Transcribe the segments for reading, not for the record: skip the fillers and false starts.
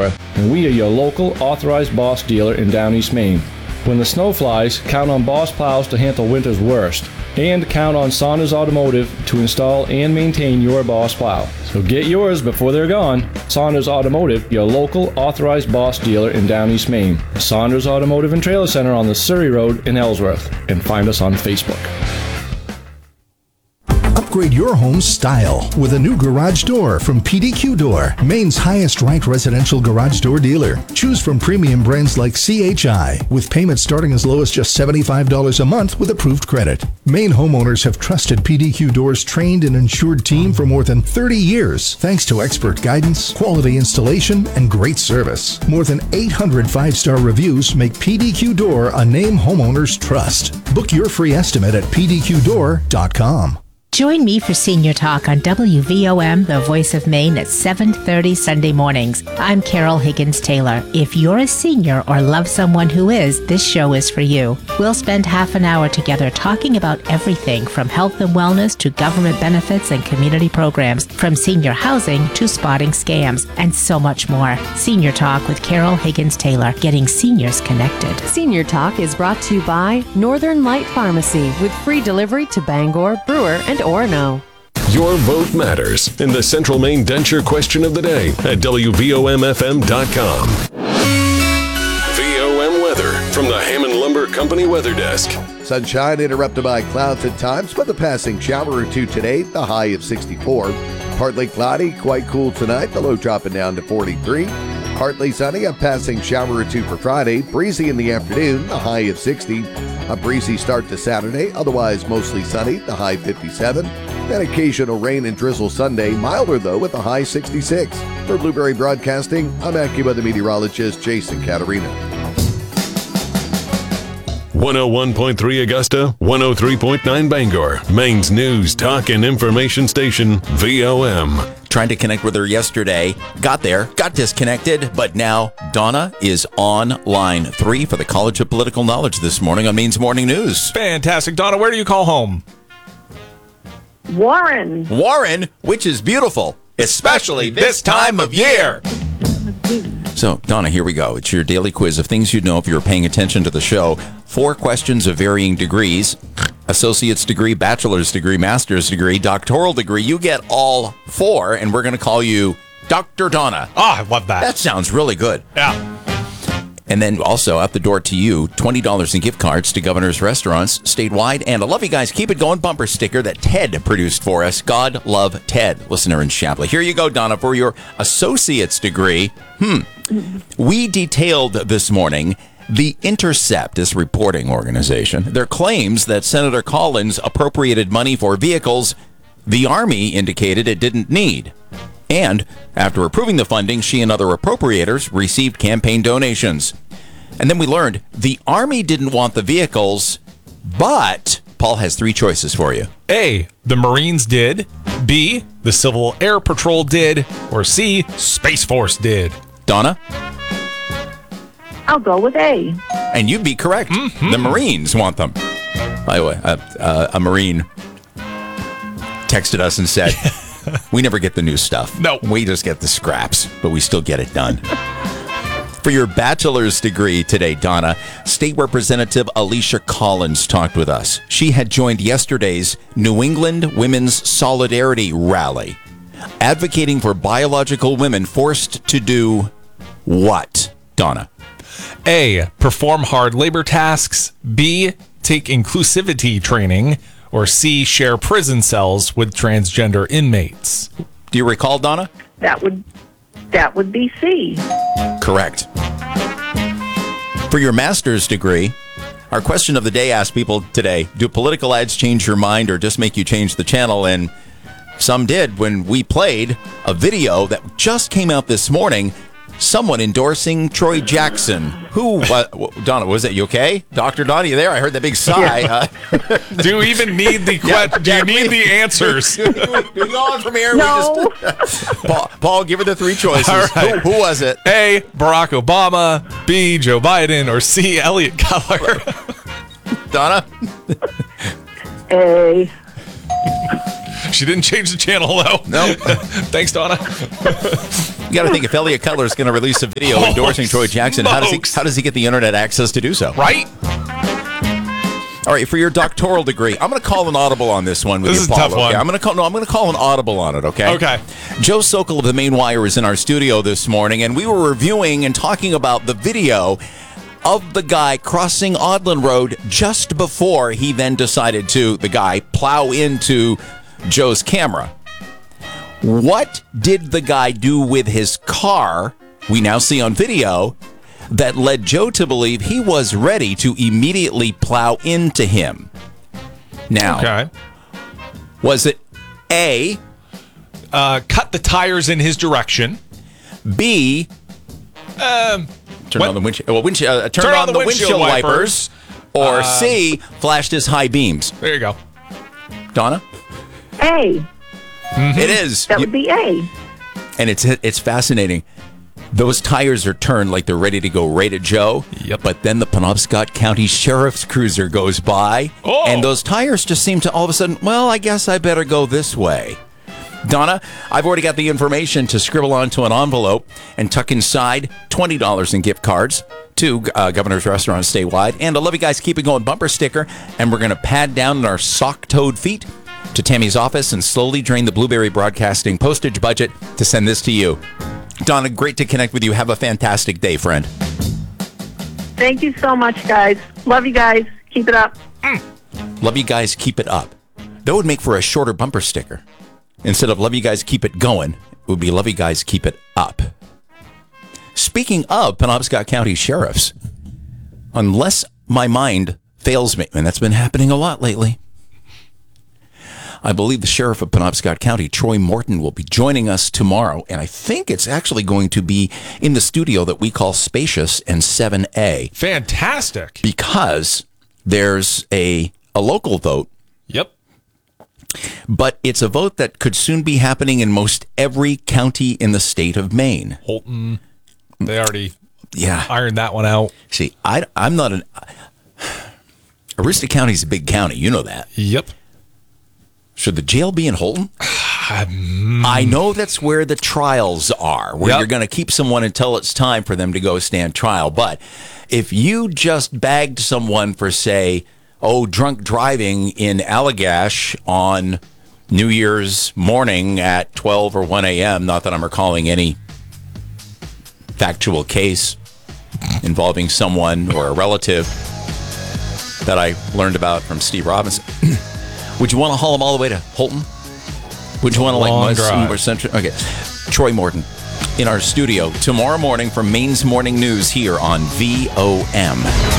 Ellsworth, and we are your local authorized Boss dealer in Down East Maine. When the snow flies, count on Boss plows to handle winter's worst, and count on Saunders Automotive to install and maintain your Boss plow. So get yours before they're gone. Saunders Automotive, your local authorized Boss dealer in Down East Maine. Saunders Automotive and Trailer Center on the Surrey Road in Ellsworth, and find us on Facebook. Upgrade your home's style with a new garage door from PDQ Door, Maine's highest-ranked residential garage door dealer. Choose from premium brands like CHI, with payments starting as low as just $75 a month with approved credit. Maine homeowners have trusted PDQ Door's trained and insured team for more than 30 years, thanks to expert guidance, quality installation, and great service. More than 800 5-star reviews make PDQ Door a name homeowners trust. Book your free estimate at pdqdoor.com. Join me for Senior Talk on WVOM, the Voice of Maine, at 7:30 Sunday mornings. I'm Carol Higgins-Taylor. If you're a senior or love someone who is, this show is for you. We'll spend half an hour together talking about everything from health and wellness to government benefits and community programs, from senior housing to spotting scams, and so much more. Senior Talk with Carol Higgins-Taylor, getting seniors connected. Senior Talk is brought to you by Northern Light Pharmacy, with free delivery to Bangor, Brewer, and Orono. Your vote matters in the Central Maine Denture question of the day at WVOMFM.com. VOM weather from the Hammond Lumber Company Weather Desk. Sunshine interrupted by clouds at times, with a passing shower or two today, the high of 64. Partly cloudy, quite cool tonight, the low dropping down to 43. Partly sunny, a passing shower or two for Friday. Breezy in the afternoon, the high of 60. A breezy start to Saturday, otherwise mostly sunny, the high 57. Then occasional rain and drizzle Sunday, milder though with a high 66. For Blueberry Broadcasting, I'm AccuWeather meteorologist Jason Caterina. 101.3 Augusta, 103.9 Bangor, Maine's news, talk, and information station, VOM. Trying to connect with her yesterday, got there, got disconnected, but now Donna is on line 3 for the College of Political Knowledge this morning on Maine's Morning News. Fantastic. Donna, where do you call home? Warren. Warren, which is beautiful, especially this time of year. So, Donna, here we go. It's your daily quiz of things you'd know if you were paying attention to the show. 4 questions of varying degrees. Associate's degree, bachelor's degree, master's degree, doctoral degree. You get all 4, and we're going to call you Dr. Donna. Oh, I love that. That sounds really good. Yeah. And then also out the door to you, $20 in gift cards to Governor's Restaurants statewide. And I love you guys. Keep it going bumper sticker that Ted produced for us. God love Ted, listener in Shapley. Here you go, Donna, for your associate's degree. We detailed this morning The Intercept, this reporting organization, their claims that Senator Collins appropriated money for vehicles the Army indicated it didn't need. And after approving the funding, she and other appropriators received campaign donations. And then we learned the Army didn't want the vehicles, but Paul has 3 choices for you. A, the Marines did. B, the Civil Air Patrol did. Or C, Space Force did. Donna? I'll go with A. And you'd be correct. Mm-hmm. The Marines want them. By the way, a Marine texted us and said, we never get the new stuff. No. We just get the scraps, but we still get it done. For your bachelor's degree today, Donna, State Representative Alicia Collins talked with us. She had joined yesterday's New England Women's Solidarity Rally, advocating for biological women forced to do what, Donna? A, perform hard labor tasks. B, take inclusivity training. Or C, share prison cells with transgender inmates. Do you recall, Donna? That would be C. Correct. For your master's degree, our question of the day asked people today, do political ads change your mind or just make you change the channel? And some did when we played a video that just came out this morning, someone endorsing Troy Jackson. Who, Donna, was that you okay? Dr. Donna, you there? I heard that big sigh. Do you even need the question? Do you need the answers? Do we go on from here? No. Paul, give her the 3 choices. All right. Who was it? A, Barack Obama. B, Joe Biden. Or C, Elliot Keller. Donna? A. She didn't change the channel, though. No. Thanks, Donna. You got to think, if Elliot Cutler is going to release a video endorsing Troy Jackson, how does he get the internet access to do so? Right? All right, for your doctoral degree, I'm going to call an audible on this one with This you, is a Paul. tough one. I'm going to call an audible on it, okay? Okay. Joe Sokol of the Maine Wire is in our studio this morning, and we were reviewing and talking about the video of the guy crossing Audlin Road just before he then decided to, the guy, plow into Joe's camera. What did the guy do with his car, we now see on video, that led Joe to believe he was ready to immediately plow into him? Now, Okay. was it A, Cut the tires in his direction. B, turn on the windshield wipers, or C, flashed his high beams? There you go. Donna? A. It is. That would be A. And it's fascinating. Those tires are turned like they're ready to go right at Joe. Yep. But then the Penobscot County Sheriff's Cruiser goes by, and those tires just seem to all of a sudden, well, I guess I better go this way. Donna, I've already got the information to scribble onto an envelope and tuck inside $20 in gift cards to Governor's Restaurant statewide, and a Love You Guys Keep It Going bumper sticker, and we're going to pad down in our sock-toed feet to Tammy's office and slowly drain the Blueberry Broadcasting postage budget to send this to you. Donna, great to connect with you. Have a fantastic day, friend. Thank you so much, guys. Love you guys. Keep it up. Love You Guys Keep It Up. That would make for a shorter bumper sticker. Instead of Love You Guys Keep It Going, it would be Love You Guys Keep It Up. Speaking of Penobscot County sheriffs, unless my mind fails me, and that's been happening a lot lately, I believe the sheriff of Penobscot County, Troy Morton, will be joining us tomorrow, and I think it's actually going to be in the studio that we call Spacious and 7A. Fantastic. Because there's a local vote. Yep. But it's a vote that could soon be happening in most every county in the state of Maine. Holton. They already Yeah. ironed that one out. See, I'm not Aroostook County's a big county. You know that. Yep. Should the jail be in Holton? I know that's where the trials are, where you're going to keep someone until it's time for them to go stand trial. But if you just bagged someone for, say, drunk driving in Allagash on New Year's morning at 12 or 1 a.m., not that I'm recalling any factual case involving someone or a relative that I learned about from Steve Robinson, would you want to haul them all the way to Holton? Would you want to more central? Okay. Troy Morton in our studio tomorrow morning for Maine's Morning News here on VOM.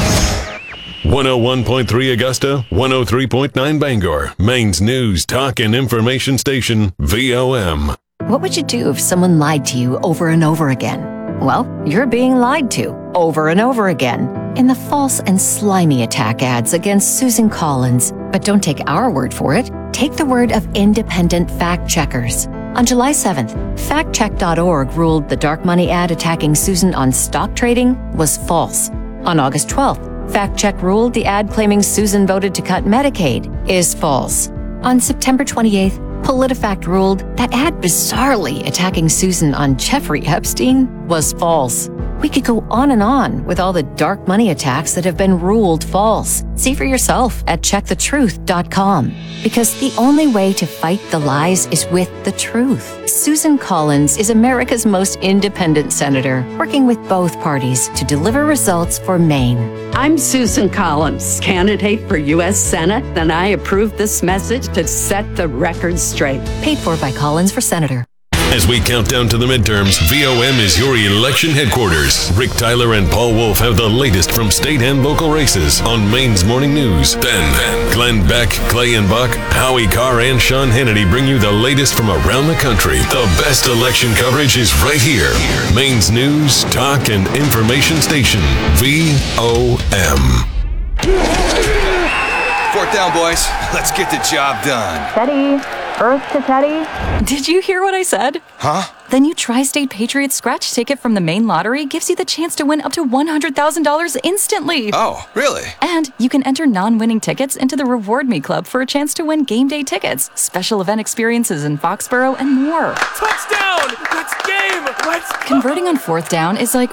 101.3 Augusta, 103.9 Bangor, Maine's news, talk, and information station, VOM. What would you do if someone lied to you over and over again? Well, you're being lied to over and over again in the false and slimy attack ads against Susan Collins. But don't take our word for it. Take the word of independent fact checkers. On July 7th, factcheck.org ruled the dark money ad attacking Susan on stock trading was false. On August 12th, FactCheck ruled the ad claiming Susan voted to cut Medicaid is false. On September 28th, PolitiFact ruled that ad bizarrely attacking Susan on Jeffrey Epstein was false. We could go on with all the dark money attacks that have been ruled false. See for yourself at checkthetruth.com. Because the only way to fight the lies is with the truth. Susan Collins is America's most independent senator, working with both parties to deliver results for Maine. I'm Susan Collins, candidate for U.S. Senate, and I approve this message to set the record straight. Paid for by Collins for Senator. As we count down to the midterms, VOM is your election headquarters. Rick Tyler and Paul Wolf have the latest from state and local races on Maine's Morning News. Then, Glenn Beck, Clay and Buck, Howie Carr, and Sean Hannity bring you the latest from around the country. The best election coverage is right here. Maine's news, talk, and information station, VOM. 4th down, boys. Let's get the job done. Teddy. Earth to Teddy. Did you hear what I said? Huh? The new Tri-State Patriots scratch ticket from the Maine Lottery gives you the chance to win up to $100,000 instantly. Oh, really? And you can enter non-winning tickets into the Reward Me Club for a chance to win game day tickets, special event experiences in Foxborough, and more. Touchdown! That's game! Converting on fourth down is like